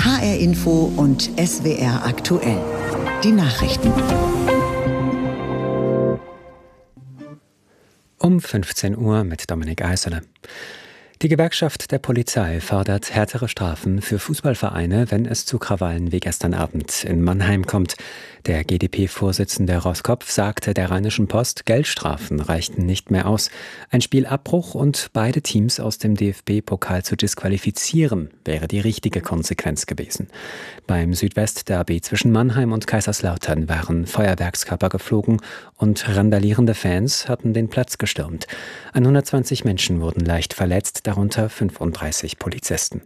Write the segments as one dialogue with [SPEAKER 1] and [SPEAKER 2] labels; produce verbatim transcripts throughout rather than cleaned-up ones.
[SPEAKER 1] H R Info und S W R aktuell. Die Nachrichten.
[SPEAKER 2] Um fünfzehn Uhr mit Dominik Eisele. Die Gewerkschaft der Polizei fordert härtere Strafen für Fußballvereine, wenn es zu Krawallen wie gestern Abend in Mannheim kommt. Der G d P-Vorsitzende Roskopf sagte der Rheinischen Post, Geldstrafen reichten nicht mehr aus. Ein Spielabbruch und beide Teams aus dem D F B-Pokal zu disqualifizieren, wäre die richtige Konsequenz gewesen. Beim Südwest-Derby zwischen Mannheim und Kaiserslautern waren Feuerwerkskörper geflogen und randalierende Fans hatten den Platz gestürmt. hundertzwanzig Menschen wurden leicht verletzt, darunter fünfunddreißig Polizisten.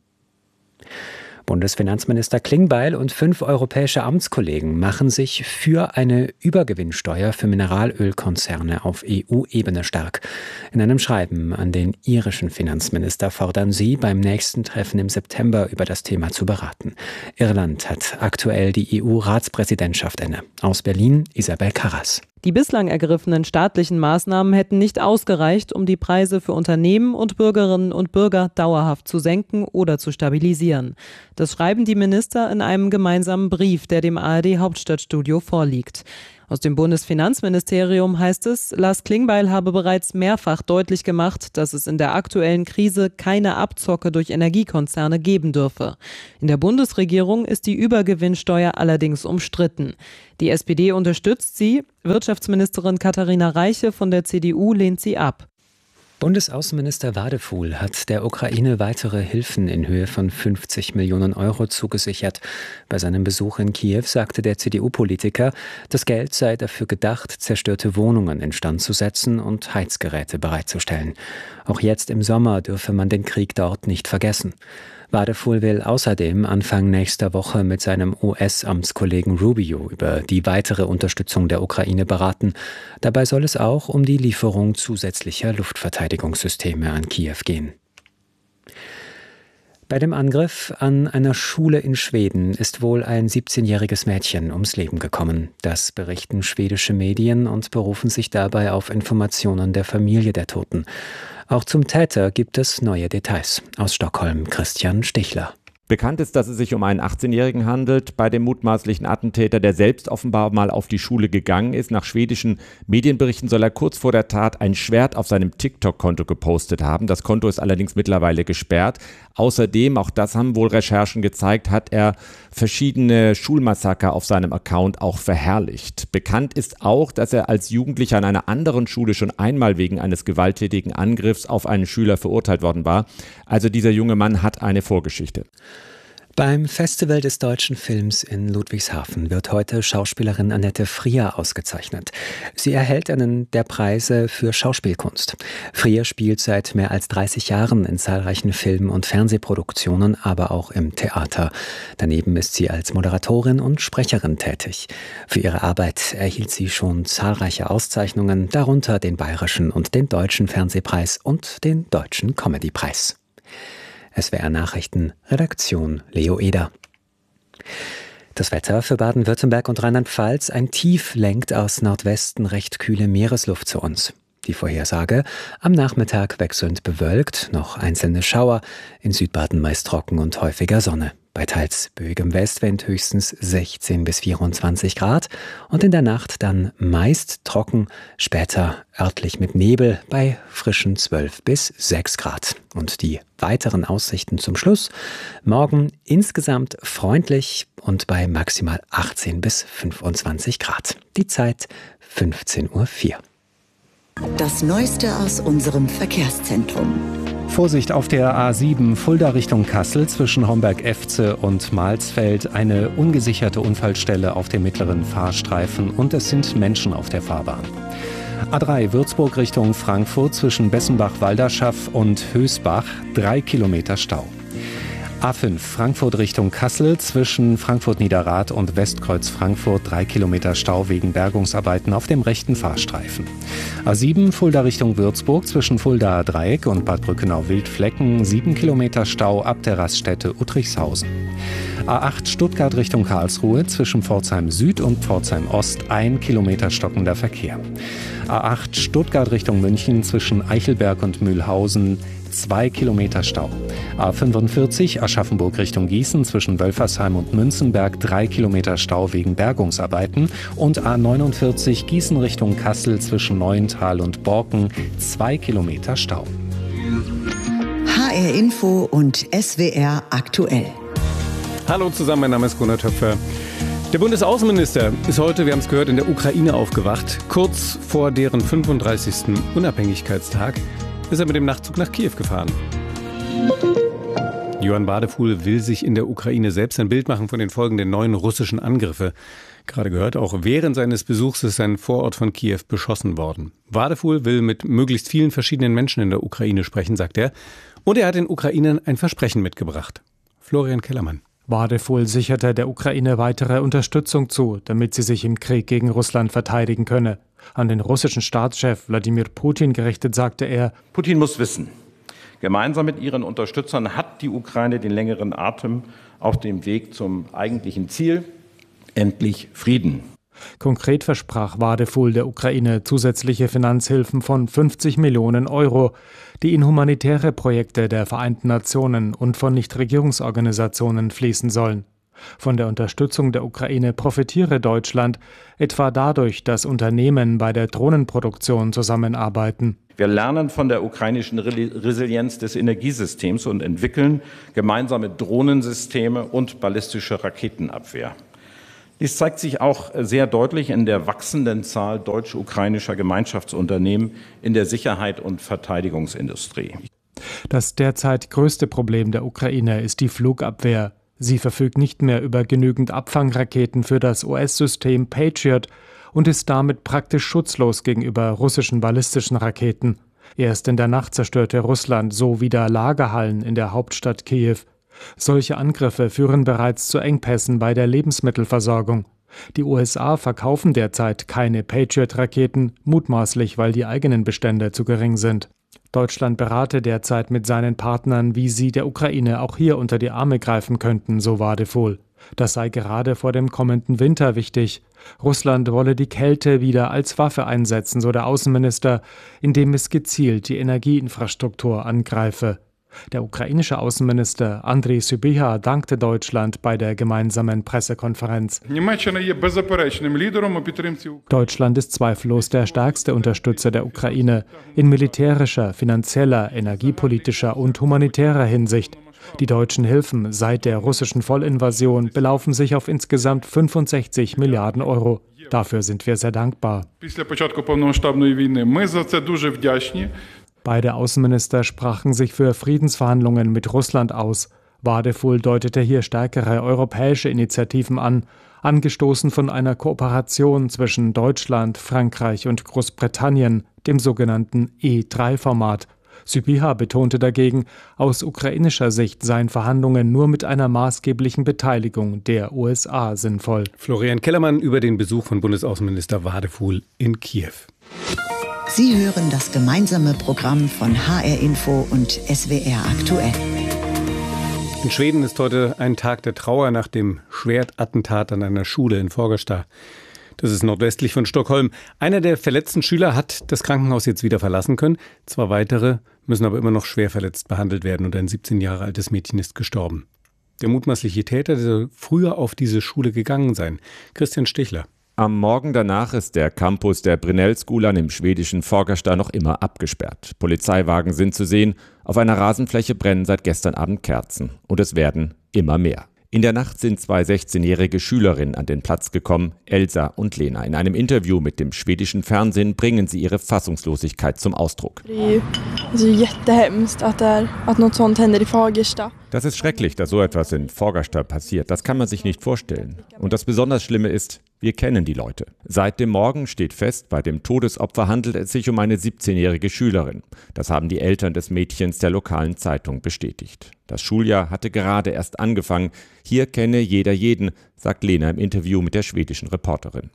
[SPEAKER 2] Bundesfinanzminister Klingbeil und fünf europäische Amtskollegen machen sich für eine Übergewinnsteuer für Mineralölkonzerne auf E U-Ebene stark. In einem Schreiben an den irischen Finanzminister fordern sie, beim nächsten Treffen im September über das Thema zu beraten. Irland hat aktuell die E U-Ratspräsidentschaft inne. Aus Berlin Isabel Karras.
[SPEAKER 3] Die bislang ergriffenen staatlichen Maßnahmen hätten nicht ausgereicht, um die Preise für Unternehmen und Bürgerinnen und Bürger dauerhaft zu senken oder zu stabilisieren. Das schreiben die Minister in einem gemeinsamen Brief, der dem A R D-Hauptstadtstudio vorliegt. Aus dem Bundesfinanzministerium heißt es, Lars Klingbeil habe bereits mehrfach deutlich gemacht, dass es in der aktuellen Krise keine Abzocke durch Energiekonzerne geben dürfe. In der Bundesregierung ist die Übergewinnsteuer allerdings umstritten. Die S P D unterstützt sie, Wirtschaftsministerin Katharina Reiche von der C D U lehnt sie ab.
[SPEAKER 2] Bundesaußenminister Wadefuhl hat der Ukraine weitere Hilfen in Höhe von fünfzig Millionen Euro zugesichert. Bei seinem Besuch in Kiew sagte der C D U-Politiker, das Geld sei dafür gedacht, zerstörte Wohnungen instand zu setzen und Heizgeräte bereitzustellen. Auch jetzt im Sommer dürfe man den Krieg dort nicht vergessen. Wadefuhl will außerdem Anfang nächster Woche mit seinem U S-Amtskollegen Rubio über die weitere Unterstützung der Ukraine beraten. Dabei soll es auch um die Lieferung zusätzlicher Luftverteidigungssysteme an Kiew gehen. Bei dem Angriff an einer Schule in Schweden ist wohl ein siebzehnjähriges Mädchen ums Leben gekommen. Das berichten schwedische Medien und berufen sich dabei auf Informationen der Familie der Toten. Auch zum Täter gibt es neue Details. Aus Stockholm Christian Stichler.
[SPEAKER 4] Bekannt ist, dass es sich um einen achtzehnjährigen handelt. Bei dem mutmaßlichen Attentäter, der selbst offenbar mal auf die Schule gegangen ist. Nach schwedischen Medienberichten soll er kurz vor der Tat ein Schwert auf seinem TikTok-Konto gepostet haben. Das Konto ist allerdings mittlerweile gesperrt. Außerdem, auch das haben wohl Recherchen gezeigt, hat er verschiedene Schulmassaker auf seinem Account auch verherrlicht. Bekannt ist auch, dass er als Jugendlicher an einer anderen Schule schon einmal wegen eines gewalttätigen Angriffs auf einen Schüler verurteilt worden war. Also dieser junge Mann hat eine Vorgeschichte.
[SPEAKER 2] Beim Festival des deutschen Films in Ludwigshafen wird heute Schauspielerin Annette Frier ausgezeichnet. Sie erhält einen der Preise für Schauspielkunst. Frier spielt seit mehr als dreißig Jahren in zahlreichen Film- und Fernsehproduktionen, aber auch im Theater. Daneben ist sie als Moderatorin und Sprecherin tätig. Für ihre Arbeit erhielt sie schon zahlreiche Auszeichnungen, darunter den Bayerischen und den Deutschen Fernsehpreis und den Deutschen Comedypreis. S W R Nachrichten, Redaktion Leo Eder. Das Wetter für Baden-Württemberg und Rheinland-Pfalz. Ein Tief lenkt aus Nordwesten recht kühle Meeresluft zu uns. Die Vorhersage: am Nachmittag wechselnd bewölkt, noch einzelne Schauer, in Südbaden meist trocken und häufiger Sonne. Bei teils böigem Westwind höchstens sechzehn bis vierundzwanzig Grad und in der Nacht dann meist trocken, später örtlich mit Nebel bei frischen zwölf bis sechs Grad. Und die weiteren Aussichten zum Schluss: morgen insgesamt freundlich und bei maximal achtzehn bis fünfundzwanzig Grad. Die Zeit fünfzehn Uhr vier.
[SPEAKER 1] Das Neueste aus unserem Verkehrszentrum.
[SPEAKER 5] Vorsicht auf der A sieben Fulda Richtung Kassel zwischen Homberg-Efze und Mahlsfeld. Eine ungesicherte Unfallstelle auf dem mittleren Fahrstreifen und es sind Menschen auf der Fahrbahn. A drei Würzburg Richtung Frankfurt zwischen Bessenbach-Walderschaff und Hösbach. Drei Kilometer Stau. A fünf Frankfurt Richtung Kassel zwischen Frankfurt-Niederrad und Westkreuz Frankfurt. Drei Kilometer Stau wegen Bergungsarbeiten auf dem rechten Fahrstreifen. A sieben Fulda Richtung Würzburg zwischen Fuldaer Dreieck und Bad Brückenau-Wildflecken. Sieben Kilometer Stau ab der Raststätte Uttrichshausen. A acht Stuttgart Richtung Karlsruhe zwischen Pforzheim Süd und Pforzheim Ost. Ein Kilometer stockender Verkehr. A acht Stuttgart Richtung München zwischen Eichelberg und Mühlhausen. zwei Kilometer Stau. A fünfundvierzig Aschaffenburg Richtung Gießen zwischen Wölfersheim und Münzenberg, drei Kilometer Stau wegen Bergungsarbeiten. Und A neunundvierzig Gießen Richtung Kassel zwischen Neuental und Borken, zwei Kilometer Stau.
[SPEAKER 1] H R Info und S W R aktuell.
[SPEAKER 6] Hallo zusammen, mein Name ist Gunnar Töpfer. Der Bundesaußenminister ist heute, wir haben es gehört, in der Ukraine aufgewacht. Kurz vor deren fünfunddreißigsten Unabhängigkeitstag ist er mit dem Nachtzug nach Kiew gefahren. Johann Wadefuhl will sich in der Ukraine selbst ein Bild machen von den Folgen der neuen russischen Angriffe. Gerade gehört, auch während seines Besuchs ist ein Vorort von Kiew beschossen worden. Wadefuhl will mit möglichst vielen verschiedenen Menschen in der Ukraine sprechen, sagt er. Und er hat den Ukrainern ein Versprechen mitgebracht. Florian Kellermann.
[SPEAKER 7] Wadefuhl sicherte der Ukraine weitere Unterstützung zu, damit sie sich im Krieg gegen Russland verteidigen könne. An den russischen Staatschef Wladimir Putin gerichtet sagte er:
[SPEAKER 8] Putin muss wissen, gemeinsam mit ihren Unterstützern hat die Ukraine den längeren Atem auf dem Weg zum eigentlichen Ziel, endlich Frieden.
[SPEAKER 7] Konkret versprach Wadefuhl der Ukraine zusätzliche Finanzhilfen von fünfzig Millionen Euro, die in humanitäre Projekte der Vereinten Nationen und von Nichtregierungsorganisationen fließen sollen. Von der Unterstützung der Ukraine profitiere Deutschland, etwa dadurch, dass Unternehmen bei der Drohnenproduktion zusammenarbeiten.
[SPEAKER 8] Wir lernen von der ukrainischen Resilienz des Energiesystems und entwickeln gemeinsame Drohnensysteme und ballistische Raketenabwehr. Dies zeigt sich auch sehr deutlich in der wachsenden Zahl deutsch-ukrainischer Gemeinschaftsunternehmen in der Sicherheit- und Verteidigungsindustrie.
[SPEAKER 7] Das derzeit größte Problem der Ukraine ist die Flugabwehr. Sie verfügt nicht mehr über genügend Abfangraketen für das U S-System Patriot und ist damit praktisch schutzlos gegenüber russischen ballistischen Raketen. Erst in der Nacht zerstörte Russland so wieder Lagerhallen in der Hauptstadt Kiew. Solche Angriffe führen bereits zu Engpässen bei der Lebensmittelversorgung. Die U S A verkaufen derzeit keine Patriot-Raketen, mutmaßlich, weil die eigenen Bestände zu gering sind. Deutschland berate derzeit mit seinen Partnern, wie sie der Ukraine auch hier unter die Arme greifen könnten, so Wadefuhl. Das sei gerade vor dem kommenden Winter wichtig. Russland wolle die Kälte wieder als Waffe einsetzen, so der Außenminister, indem es gezielt die Energieinfrastruktur angreife. Der ukrainische Außenminister Andriy Sybiha dankte Deutschland bei der gemeinsamen Pressekonferenz. Deutschland ist zweifellos der stärkste Unterstützer der Ukraine in militärischer, finanzieller, energiepolitischer und humanitärer Hinsicht. Die deutschen Hilfen seit der russischen Vollinvasion belaufen sich auf insgesamt fünfundsechzig Milliarden Euro. Dafür sind wir sehr dankbar. Beide Außenminister sprachen sich für Friedensverhandlungen mit Russland aus. Wadefuhl deutete hier stärkere europäische Initiativen an, angestoßen von einer Kooperation zwischen Deutschland, Frankreich und Großbritannien, dem sogenannten E drei Format. Sybiha betonte dagegen, aus ukrainischer Sicht seien Verhandlungen nur mit einer maßgeblichen Beteiligung der U S A sinnvoll.
[SPEAKER 6] Florian Kellermann über den Besuch von Bundesaußenminister Wadefuhl in Kiew.
[SPEAKER 1] Sie hören das gemeinsame Programm von H R Info und S W R aktuell.
[SPEAKER 6] In Schweden ist heute ein Tag der Trauer nach dem Schwertattentat an einer Schule in Fagersta. Das ist nordwestlich von Stockholm. Einer der verletzten Schüler hat das Krankenhaus jetzt wieder verlassen können. Zwei weitere müssen aber immer noch schwer verletzt behandelt werden und ein siebzehn Jahre altes Mädchen ist gestorben. Der mutmaßliche Täter soll früher auf diese Schule gegangen sein. Christian Stichler.
[SPEAKER 4] Am Morgen danach ist der Campus der Brynässkolan im schwedischen Fagersta noch immer abgesperrt. Polizeiwagen sind zu sehen. Auf einer Rasenfläche brennen seit gestern Abend Kerzen. Und es werden immer mehr. In der Nacht sind zwei sechzehnjährige Schülerinnen an den Platz gekommen, Elsa und Lena. In einem Interview mit dem schwedischen Fernsehen bringen sie ihre Fassungslosigkeit zum Ausdruck. Das ist schrecklich, dass so etwas in Fagersta passiert. Das kann man sich nicht vorstellen. Und das besonders Schlimme ist, wir kennen die Leute. Seit dem Morgen steht fest, bei dem Todesopfer handelt es sich um eine siebzehnjährige Schülerin. Das haben die Eltern des Mädchens der lokalen Zeitung bestätigt. Das Schuljahr hatte gerade erst angefangen. Hier kenne jeder jeden, sagt Lena im Interview mit der schwedischen Reporterin.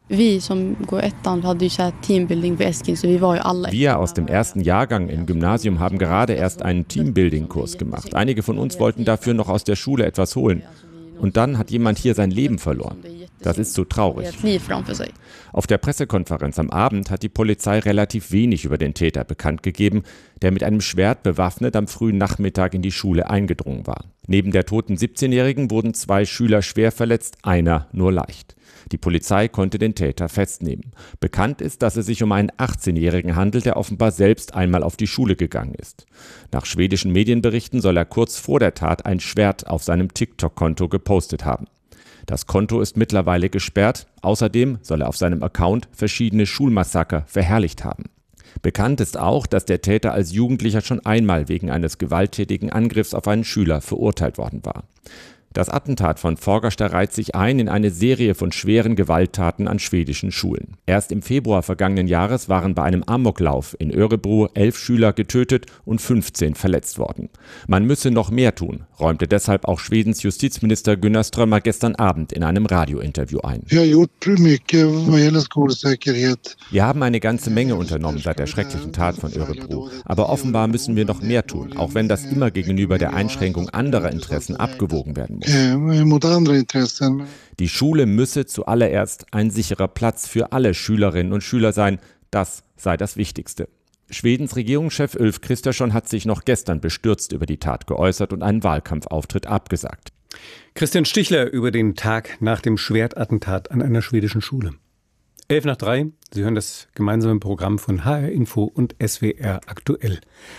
[SPEAKER 4] Wir aus dem ersten Jahrgang im Gymnasium haben gerade erst einen Teambuilding-Kurs gemacht. Einige von uns wollten dafür noch aus der Schule etwas holen. Und dann hat jemand hier sein Leben verloren. Das ist so traurig. Auf der Pressekonferenz am Abend hat die Polizei relativ wenig über den Täter bekannt gegeben, der mit einem Schwert bewaffnet am frühen Nachmittag in die Schule eingedrungen war. Neben der toten siebzehnjährigen wurden zwei Schüler schwer verletzt, einer nur leicht. Die Polizei konnte den Täter festnehmen. Bekannt ist, dass es sich um einen achtzehnjährigen handelt, der offenbar selbst einmal auf die Schule gegangen ist. Nach schwedischen Medienberichten soll er kurz vor der Tat ein Schwert auf seinem TikTok-Konto gepostet haben. Das Konto ist mittlerweile gesperrt. Außerdem soll er auf seinem Account verschiedene Schulmassaker verherrlicht haben. Bekannt ist auch, dass der Täter als Jugendlicher schon einmal wegen eines gewalttätigen Angriffs auf einen Schüler verurteilt worden war. Das Attentat von Fagersta reiht sich ein in eine Serie von schweren Gewalttaten an schwedischen Schulen. Erst im Februar vergangenen Jahres waren bei einem Amoklauf in Örebro elf Schüler getötet und fünfzehn verletzt worden. Man müsse noch mehr tun, räumte deshalb auch Schwedens Justizminister Gunnar Strömmer gestern Abend in einem Radiointerview ein. Wir haben eine ganze Menge unternommen seit der schrecklichen Tat von Örebro. Aber offenbar müssen wir noch mehr tun, auch wenn das immer gegenüber der Einschränkung anderer Interessen abgewogen werden muss. Die Schule müsse zuallererst ein sicherer Platz für alle Schülerinnen und Schüler sein. Das sei das Wichtigste. Schwedens Regierungschef Ulf Kristersson hat sich noch gestern bestürzt über die Tat geäußert und einen Wahlkampfauftritt abgesagt.
[SPEAKER 6] Christian Stichler über den Tag nach dem Schwertattentat an einer schwedischen Schule. Elf nach drei, Sie hören das gemeinsame Programm von H R Info und S W R aktuell.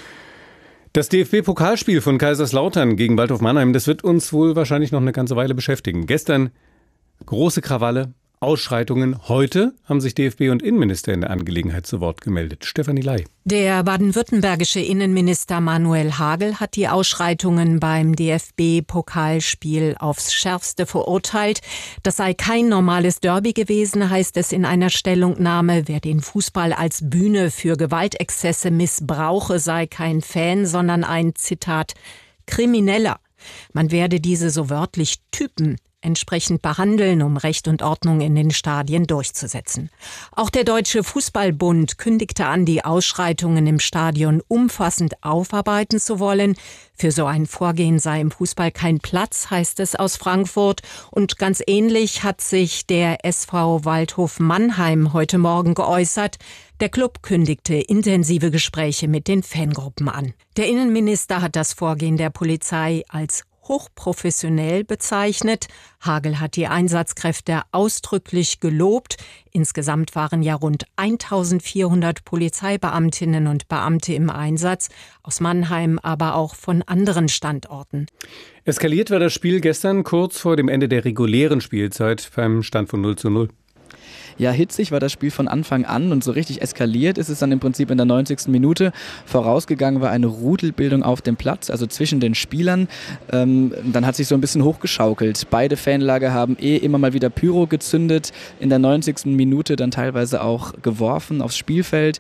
[SPEAKER 6] Das D F B-Pokalspiel von Kaiserslautern gegen Waldhof Mannheim, das wird uns wohl wahrscheinlich noch eine ganze Weile beschäftigen. Gestern große Krawalle, Ausschreitungen. Heute haben sich D F B und Innenminister in der Angelegenheit zu Wort gemeldet. Stefanie Ley.
[SPEAKER 9] Der baden-württembergische Innenminister Manuel Hagel hat die Ausschreitungen beim D F B-Pokalspiel aufs Schärfste verurteilt. Das sei kein normales Derby gewesen, heißt es in einer Stellungnahme. Wer den Fußball als Bühne für Gewaltexzesse missbrauche, sei kein Fan, sondern ein, Zitat, Krimineller. Man werde diese so wörtlich Typen entsprechend behandeln, um Recht und Ordnung in den Stadien durchzusetzen. Auch der Deutsche Fußballbund kündigte an, die Ausschreitungen im Stadion umfassend aufarbeiten zu wollen. Für so ein Vorgehen sei im Fußball kein Platz, heißt es aus Frankfurt. Und ganz ähnlich hat sich der S V Waldhof Mannheim heute Morgen geäußert. Der Klub kündigte intensive Gespräche mit den Fangruppen an. Der Innenminister hat das Vorgehen der Polizei als hochprofessionell bezeichnet. Hagel hat die Einsatzkräfte ausdrücklich gelobt. Insgesamt waren ja rund eintausendvierhundert Polizeibeamtinnen und Beamte im Einsatz, aus Mannheim, aber auch von anderen Standorten.
[SPEAKER 6] Eskaliert war das Spiel gestern kurz vor dem Ende der regulären Spielzeit beim Stand von null zu null.
[SPEAKER 10] Ja, hitzig war das Spiel von Anfang an und so richtig eskaliert ist es dann im Prinzip in der neunzigsten Minute. Vorausgegangen war eine Rudelbildung auf dem Platz, also zwischen den Spielern. Ähm, dann hat sich so ein bisschen hochgeschaukelt. Beide Fanlager haben eh immer mal wieder Pyro gezündet. In der neunzigsten Minute dann teilweise auch geworfen aufs Spielfeld.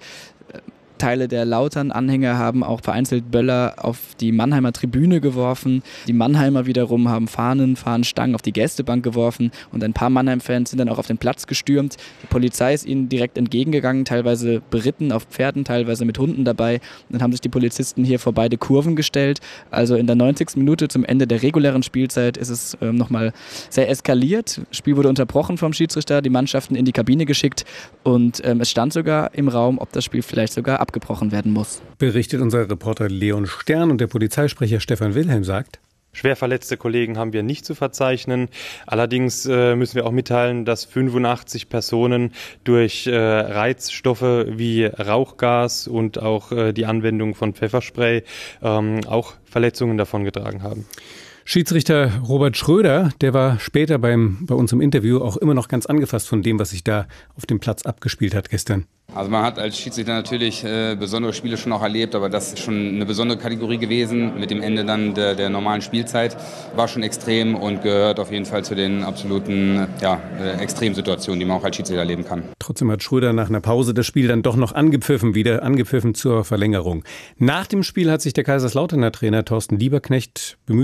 [SPEAKER 10] Teile der Lautern-Anhänger haben auch vereinzelt Böller auf die Mannheimer Tribüne geworfen. Die Mannheimer wiederum haben Fahnen, Fahnenstangen auf die Gästebank geworfen und ein paar Mannheim-Fans sind dann auch auf den Platz gestürmt. Die Polizei ist ihnen direkt entgegengegangen, teilweise beritten auf Pferden, teilweise mit Hunden dabei. Dann haben sich die Polizisten hier vor beide Kurven gestellt. Also in der neunzigsten Minute zum Ende der regulären Spielzeit ist es ähm, nochmal sehr eskaliert. Das Spiel wurde unterbrochen vom Schiedsrichter, die Mannschaften in die Kabine geschickt und ähm, es stand sogar im Raum, ob das Spiel vielleicht sogar abgebrochen werden muss.
[SPEAKER 6] Berichtet unser Reporter Leon Stern und der Polizeisprecher Stefan Wilhelm sagt:
[SPEAKER 11] Schwer verletzte Kollegen haben wir nicht zu verzeichnen. Allerdings äh, müssen wir auch mitteilen, dass fünfundachtzig Personen durch äh, Reizstoffe wie Rauchgas und auch äh, die Anwendung von Pfefferspray ähm, auch Verletzungen davongetragen haben.
[SPEAKER 6] Schiedsrichter Robert Schröder, der war später beim, bei uns im Interview auch immer noch ganz angefasst von dem, was sich da auf dem Platz abgespielt hat gestern.
[SPEAKER 12] Also man hat als Schiedsrichter natürlich äh, besondere Spiele schon auch erlebt, aber das ist schon eine besondere Kategorie gewesen. Mit dem Ende dann der, der normalen Spielzeit war schon extrem und gehört auf jeden Fall zu den absoluten ja, äh, Extremsituationen, die man auch als Schiedsrichter erleben kann.
[SPEAKER 6] Trotzdem hat Schröder nach einer Pause das Spiel dann doch noch angepfiffen, wieder angepfiffen zur Verlängerung. Nach dem Spiel hat sich der Kaiserslauterner Trainer Thorsten Lieberknecht bemüht um Versöhnung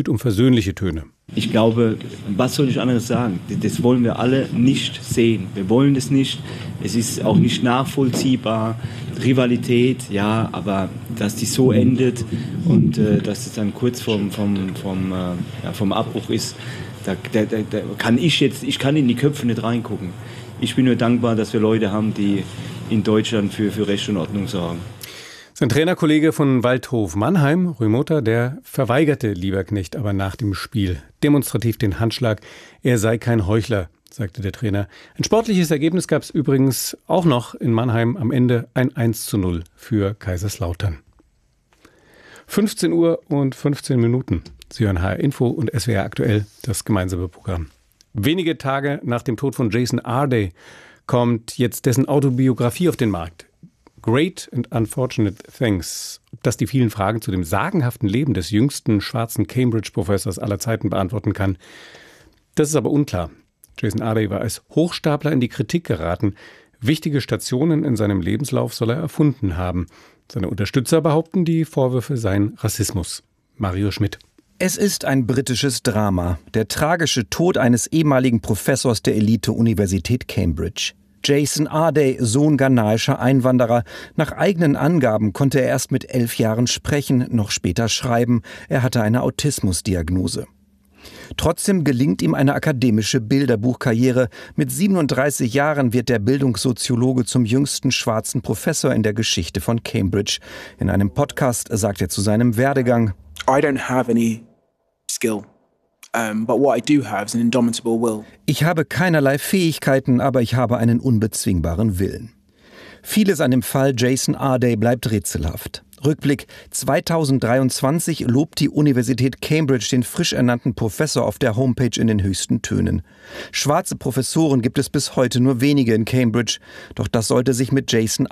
[SPEAKER 6] persönliche Töne.
[SPEAKER 13] Ich glaube, was soll ich anderes sagen? Das wollen wir alle nicht sehen. Wir wollen das nicht. Es ist auch nicht nachvollziehbar. Rivalität, ja, aber dass die so endet und äh, dass es dann kurz vom, vom, vom, äh, ja, vom Abbruch ist, da, da, da kann ich jetzt, ich kann in die Köpfe nicht reingucken. Ich bin nur dankbar, dass wir Leute haben, die in Deutschland für, für Recht und Ordnung sorgen.
[SPEAKER 6] Sein Trainerkollege von Waldhof Mannheim, Rui Mota, der verweigerte Lieberknecht aber nach dem Spiel demonstrativ den Handschlag. Er sei kein Heuchler, sagte der Trainer. Ein sportliches Ergebnis gab es übrigens auch noch in Mannheim. Am Ende ein eins zu null für Kaiserslautern. fünfzehn Uhr und fünfzehn Minuten. Sie hören H R Info und S W R aktuell, das gemeinsame Programm. Wenige Tage nach dem Tod von Jason Arday kommt jetzt dessen Autobiografie auf den Markt. Great and Unfortunate Things. Ob das die vielen Fragen zu dem sagenhaften Leben des jüngsten schwarzen Cambridge-Professors aller Zeiten beantworten kann, das ist aber unklar. Jason Arday war als Hochstapler in die Kritik geraten. Wichtige Stationen in seinem Lebenslauf soll er erfunden haben. Seine Unterstützer behaupten, die Vorwürfe seien Rassismus. Mario Schmidt.
[SPEAKER 14] Es ist ein britisches Drama. Der tragische Tod eines ehemaligen Professors der Elite-Universität Cambridge. Jason Arday, Sohn ghanaischer Einwanderer. Nach eigenen Angaben konnte er erst mit elf Jahren sprechen, noch später schreiben. Er hatte eine Autismusdiagnose. Trotzdem gelingt ihm eine akademische Bilderbuchkarriere. Mit siebenunddreißig Jahren wird der Bildungssoziologe zum jüngsten schwarzen Professor in der Geschichte von Cambridge. In einem Podcast sagt er zu seinem Werdegang:
[SPEAKER 15] I don't have any skill. Um, but what I do have is an indomitable will.
[SPEAKER 14] Ich habe keinerlei Fähigkeiten, aber ich habe einen unbezwingbaren Willen. Vieles an dem Fall Jason Arday bleibt rätselhaft. Rückblick: zweitausenddreiundzwanzig lobt die Universität Cambridge den frisch ernannten Professor auf der Homepage in den höchsten Tönen. Schwarze Professoren gibt es bis heute nur wenige in Cambridge. Doch das sollte sich mit Jason